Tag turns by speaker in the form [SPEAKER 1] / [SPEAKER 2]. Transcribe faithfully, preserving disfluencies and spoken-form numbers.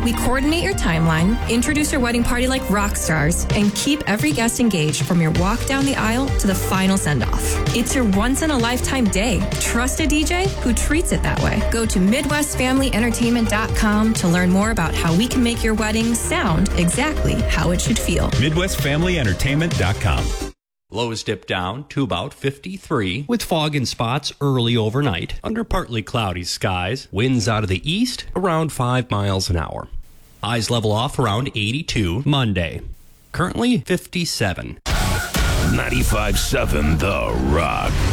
[SPEAKER 1] We coordinate your timeline, introduce your wedding party like rock stars, and keep every guest engaged from your walk down the aisle to the final send-off. It's your once-in-a-lifetime day. Trust a D J who treats it that way. Go to Midwest Family Entertainment dot com to learn more about how we can make your wedding sound exactly how it should feel.
[SPEAKER 2] Midwest Family Entertainment dot com.
[SPEAKER 3] Lows dip down to about fifty-three, with fog in spots early overnight. Under partly cloudy skies, winds out of the east around five miles an hour. Highs level off around eighty-two Monday. Currently fifty-seven.
[SPEAKER 4] ninety-five point seven The Rock.